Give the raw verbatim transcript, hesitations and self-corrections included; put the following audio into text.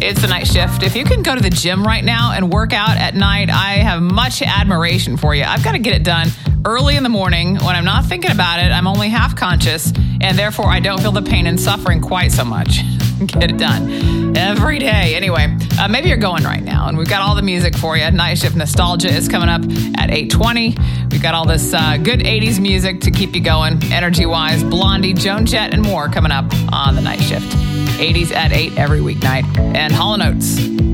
It's the night shift. If you can go to the gym right now and work out at night, I have much admiration for you. I've got to get it done early in the morning when I'm not thinking about it. I'm only half conscious, and therefore I don't feel the pain and suffering quite so much. Get it done every day. Anyway, uh, maybe you're going right now, and we've got all the music for you. Night Shift Nostalgia is coming up at eight twenty. We've got all this uh, good eighties music to keep you going, energy-wise. Blondie, Joan Jett, and more coming up on the Night Shift. eighties at eight every weeknight. And Hall and Oates.